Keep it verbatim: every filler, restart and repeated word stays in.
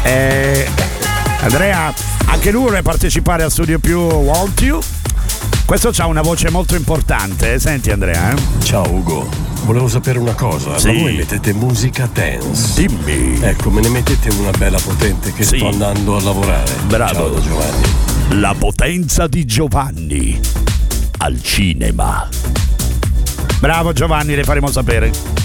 Eh, Andrea, anche lui vuole partecipare a Studio Più Want You. Questo c'ha una voce molto importante, senti Andrea. Eh? Ciao Ugo, volevo sapere una cosa, sì. Ma voi mettete musica dance? Dimmi. Ecco, me ne mettete una bella potente che sì. sto andando a lavorare. Bravo. Ciao da Giovanni. La potenza di Giovanni al cinema. Bravo Giovanni, le faremo sapere.